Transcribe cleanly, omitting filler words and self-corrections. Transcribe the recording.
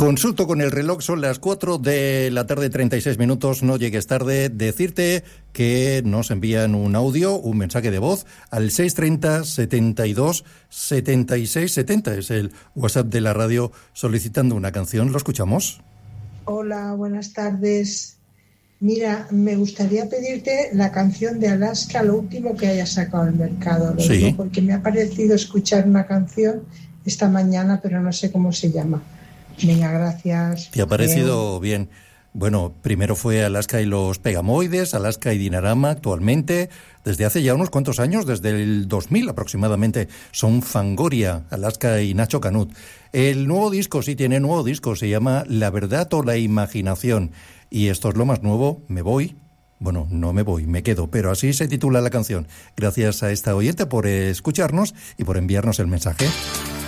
Consulto con el reloj, son las 4 de la tarde, 36 minutos, no llegues tarde. Decirte que nos envían un audio, un mensaje de voz al 630 72 76 70. Es el WhatsApp de la radio solicitando una canción. ¿Lo escuchamos? Hola, buenas tardes. Mira, me gustaría pedirte la canción de Alaska, lo último que haya sacado al mercado. Lo digo porque me ha parecido escuchar una canción esta mañana, pero no sé cómo se llama. Venga, gracias. ¿Te ha parecido bien? Bueno, primero fue Alaska y los Pegamoides, Alaska y Dinarama actualmente, desde hace ya unos cuantos años, desde el 2000 aproximadamente, son Fangoria, Alaska y Nacho Canut. El nuevo disco, sí tiene nuevo disco, se llama La Verdad o la Imaginación. Y esto es lo más nuevo, Me Voy. Bueno, no me voy, me quedo, pero así se titula la canción. Gracias a esta oyente por escucharnos y por enviarnos el mensaje.